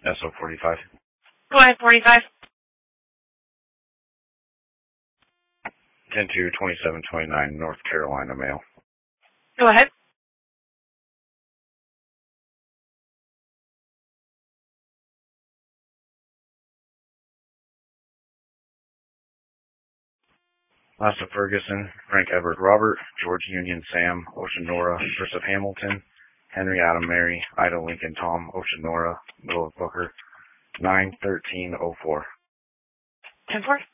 SO45. Go ahead, 45. 10-2729, North Carolina mail. Go ahead. Lassa Ferguson, Frank Edward Robert, George Union Sam, Ocean Nora, Joseph Hamilton, Henry Adam Mary, Ida Lincoln Tom, Ocean Nora, Middle of Booker, 9-13-04. 10-4.